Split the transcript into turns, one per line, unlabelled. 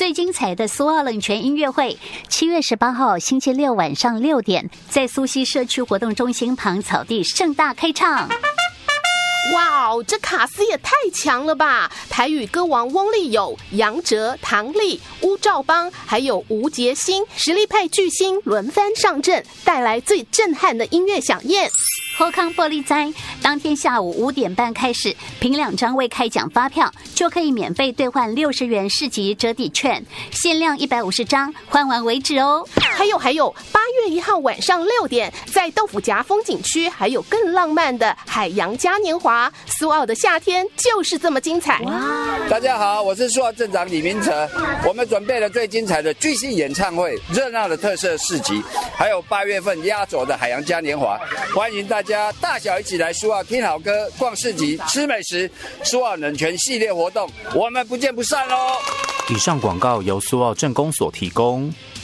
最精彩的苏澳冷泉音乐会，7月18号星期六晚上6点，在苏溪社区活动中心旁草地盛大开唱。
哇哦，这卡司也太强了吧！台语歌王翁立友、杨哲、唐丽、乌兆邦，还有吴杰星，实力派巨星轮番上阵，带来最震撼的音乐飨宴。
后康玻璃灾，当天下午5点半开始，凭2张未开奖发票就可以免费兑换60元市集折抵券，限量150张，换完为止哦。
还有，8月1号晚上6点，在豆腐夹风景区还有更浪漫的海洋嘉年华，苏澳的夏天就是这么精彩。
大家好，我是苏澳镇长李明哲，我们准备了最精彩的巨星演唱会、热闹的特色市集，还有8月份压轴的海洋嘉年华，欢迎大家大小一起来苏澳听好歌、逛市集、吃美食，苏澳冷泉系列活动，我们不见不散哦。
以上广告由苏澳镇公所提供。